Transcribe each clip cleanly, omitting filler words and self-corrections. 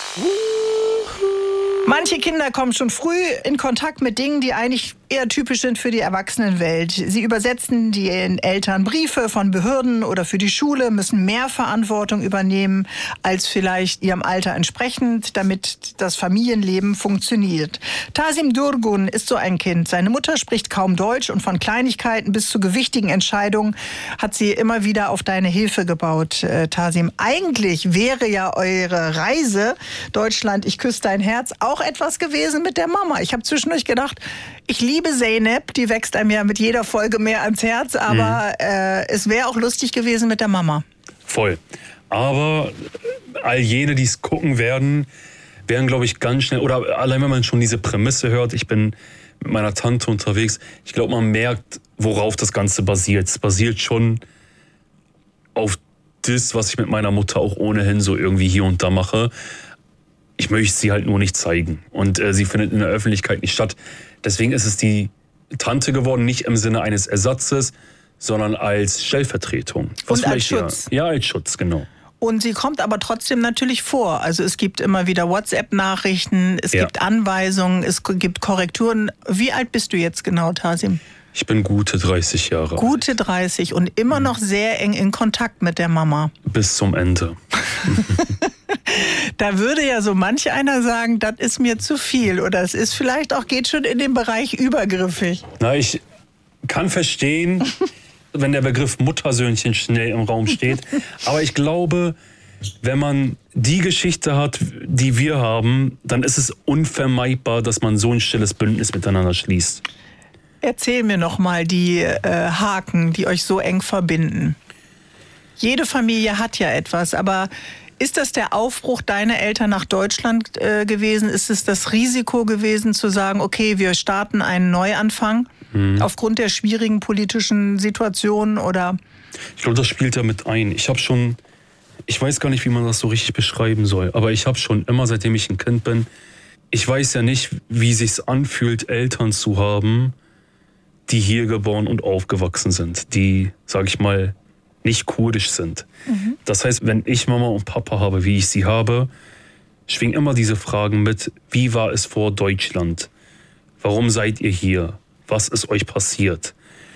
Manche Kinder kommen schon früh in Kontakt mit Dingen, die eigentlich eher typisch sind für die Erwachsenenwelt. Sie übersetzen den Eltern Briefe von Behörden oder für die Schule, müssen mehr Verantwortung übernehmen als vielleicht ihrem Alter entsprechend, damit das Familienleben funktioniert. Tasim Durgun ist so ein Kind. Seine Mutter spricht kaum Deutsch und von Kleinigkeiten bis zu gewichtigen Entscheidungen hat sie immer wieder auf deine Hilfe gebaut, Tasim. Eigentlich wäre ja eure Reise Deutschland, ich küsse dein Herz, auch etwas gewesen mit der Mama. Ich habe zwischendurch gedacht, ich liebe Zeynep, die wächst einem ja mit jeder Folge mehr ans Herz, aber es wäre auch lustig gewesen mit der Mama. Voll. Aber all jene, die es gucken werden, glaube ich, ganz schnell, oder allein wenn man schon diese Prämisse hört, ich bin mit meiner Tante unterwegs, ich glaube, man merkt, worauf das Ganze basiert. Es basiert schon auf das, was ich mit meiner Mutter auch ohnehin so irgendwie hier und da mache. Ich möchte sie halt nur nicht zeigen. Und sie findet in der Öffentlichkeit nicht statt. Deswegen ist es die Tante geworden, nicht im Sinne eines Ersatzes, sondern als Stellvertretung. Und als Schutz. Ja, als Schutz, genau. Und sie kommt aber trotzdem natürlich vor. Also es gibt immer wieder WhatsApp-Nachrichten, es gibt Anweisungen, es gibt Korrekturen. Wie alt bist du jetzt genau, Tasim? Ich bin gute 30 Jahre alt. Gute 30 und immer noch sehr eng in Kontakt mit der Mama. Bis zum Ende. Da würde ja so manch einer sagen, das ist mir zu viel oder es ist vielleicht auch, geht schon in den Bereich übergriffig. Na, ich kann verstehen, wenn der Begriff Muttersöhnchen schnell im Raum steht. Aber ich glaube, wenn man die Geschichte hat, die wir haben, dann ist es unvermeidbar, dass man so ein stilles Bündnis miteinander schließt. Erzähl mir noch mal die Haken, die euch so eng verbinden. Jede Familie hat ja etwas, aber ist das der Aufbruch deiner Eltern nach Deutschland gewesen? Ist es das Risiko gewesen, zu sagen, okay, wir starten einen Neuanfang aufgrund der schwierigen politischen Situation? Oder? Ich glaube, das spielt da mit ein. Ich weiß gar nicht, wie man das so richtig beschreiben soll, aber ich habe schon immer, seitdem ich ein Kind bin, ich weiß ja nicht, wie sich's anfühlt, Eltern zu haben, die hier geboren und aufgewachsen sind, die, sag ich mal, nicht kurdisch sind. Das heißt, wenn ich Mama und Papa habe, wie ich sie habe, schwingen immer diese Fragen mit, wie war es vor Deutschland? Warum seid ihr hier? Was ist euch passiert?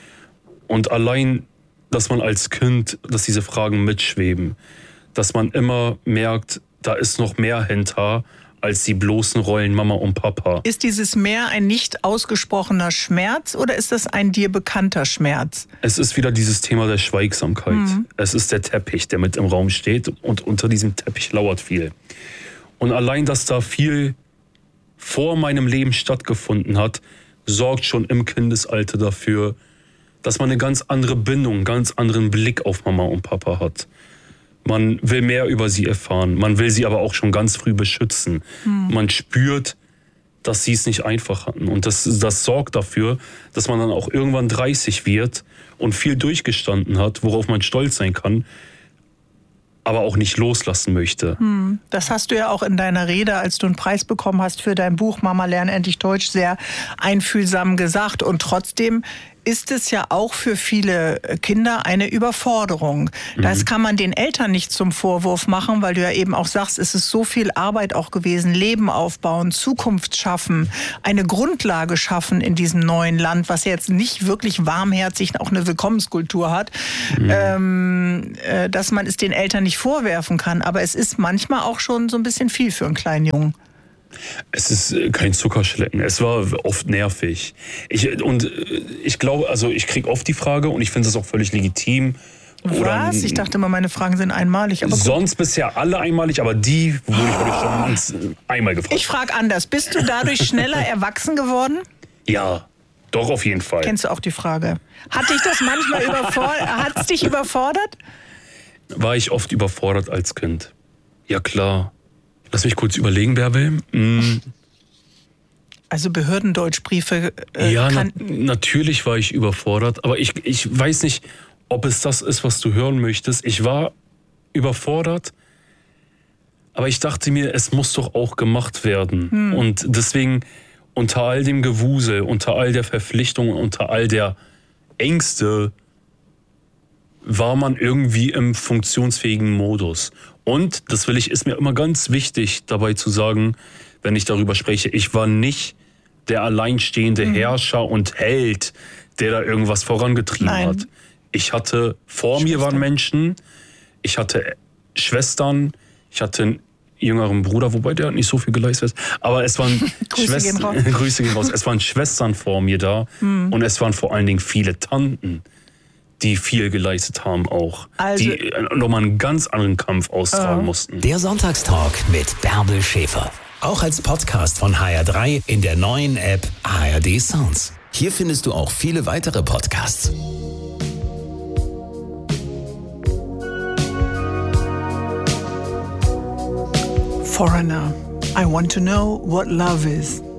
Und allein, dass man als Kind, dass diese Fragen mitschweben, dass man immer merkt, da ist noch mehr hinter, als die bloßen Rollen Mama und Papa. Ist dieses Mehr ein nicht ausgesprochener Schmerz oder ist das ein dir bekannter Schmerz? Es ist wieder dieses Thema der Schweigsamkeit. Es ist der Teppich, der mit im Raum steht und unter diesem Teppich lauert viel. Und allein, dass da viel vor meinem Leben stattgefunden hat, sorgt schon im Kindesalter dafür, dass man eine ganz andere Bindung, einen ganz anderen Blick auf Mama und Papa hat. Man will mehr über sie erfahren. Man will sie aber auch schon ganz früh beschützen. Man spürt, dass sie es nicht einfach hatten. Und das sorgt dafür, dass man dann auch irgendwann 30 wird und viel durchgestanden hat, worauf man stolz sein kann, aber auch nicht loslassen möchte. Das hast du ja auch in deiner Rede, als du einen Preis bekommen hast für dein Buch Mama, lern endlich Deutsch, sehr einfühlsam gesagt. Und trotzdem ist es ja auch für viele Kinder eine Überforderung. Das kann man den Eltern nicht zum Vorwurf machen, weil du ja eben auch sagst, es ist so viel Arbeit auch gewesen, Leben aufbauen, Zukunft schaffen, eine Grundlage schaffen in diesem neuen Land, was jetzt nicht wirklich warmherzig auch eine Willkommenskultur hat, dass man es den Eltern nicht vorwerfen kann. Aber es ist manchmal auch schon so ein bisschen viel für einen kleinen Jungen. Es ist kein Zuckerschlecken. Es war oft nervig. Ich glaube, also ich kriege oft die Frage und ich finde es auch völlig legitim. Was? Ich dachte immer, meine Fragen sind einmalig. Aber sonst bisher alle einmalig, aber die wurde ich heute schon einmal gefragt. Ich frage anders. Bist du dadurch schneller erwachsen geworden? Ja, doch auf jeden Fall. Kennst du auch die Frage? Hat dich das manchmal hat es dich überfordert? War ich oft überfordert als Kind? Ja, klar. Lass mich kurz überlegen, Bärbel. Also Behördendeutschbriefe. Ja, natürlich war ich überfordert, aber ich weiß nicht, ob es das ist, was du hören möchtest. Ich war überfordert, aber ich dachte mir, es muss doch auch gemacht werden. Und deswegen unter all dem Gewusel, unter all der Verpflichtung, unter all der Ängste war man irgendwie im funktionsfähigen Modus. Und das ist mir immer ganz wichtig dabei zu sagen, wenn ich darüber spreche, ich war nicht der alleinstehende Herrscher und Held, der da irgendwas vorangetrieben hat. Vor mir waren Menschen, ich hatte Schwestern, ich hatte einen jüngeren Bruder, wobei der hat nicht so viel geleistet. Aber es waren Grüße gehen raus. Es waren Schwestern vor mir da und es waren vor allen Dingen viele Tanten, die viel geleistet haben auch. Also, die nochmal einen ganz anderen Kampf austragen mussten. Der Sonntagstalk mit Bärbel Schäfer. Auch als Podcast von HR3 in der neuen App ARD Sounds. Hier findest du auch viele weitere Podcasts. Foreigner, I want to know what love is.